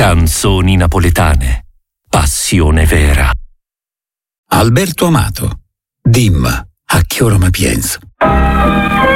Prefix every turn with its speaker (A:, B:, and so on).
A: Canzoni napoletane. Passione vera.
B: Alberto Amato. Dimma, a che ora mi pienso?